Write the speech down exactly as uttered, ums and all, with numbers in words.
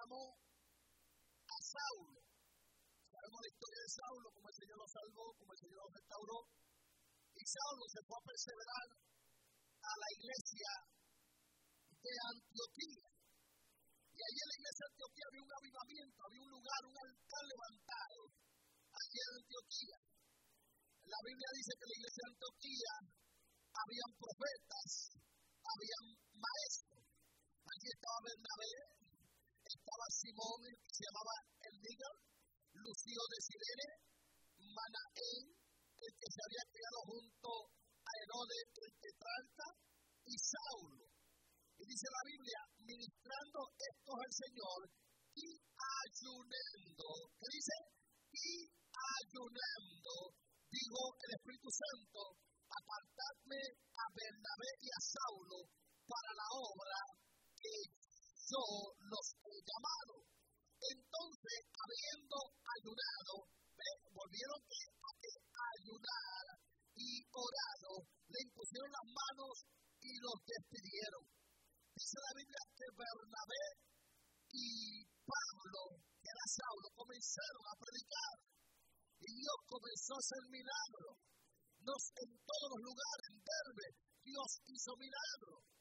llamó a Saulo. Sabemos la historia de Saulo, como el Señor lo salvó, como el Señor lo restauró. Y Saulo se fue a perseverar a la iglesia de Antioquía. Y allí en la iglesia de Antioquía había un avivamiento, había un lugar, un altar levantado, allí en Antioquía. La Biblia dice que en la iglesia de Antioquía habían profetas, habían maestros. Allí estaba Bernabé, estaba Simón, que se llamaba el Níger, Lucio de Cirene, Manaén, el que se había criado junto a Herodes el tetrarca, y Saulo. Y dice la Biblia, ministrando estos al Señor y ayunando. ¿Qué dice? Y ayunando. Dijo el Espíritu Santo, apartadme a Bernabé y a Saulo para la obra que yo los he llamado. Entonces, habiendo ayunado, ¿ves? Volvieron a ayunar y orado, le impusieron las manos y los despidieron. Dice la Biblia que Bernabé y Pablo, que era Saulo, comenzaron a predicar. Y Dios comenzó a hacer milagros. Nos, en todos los lugares, en Derbe, Dios hizo milagros.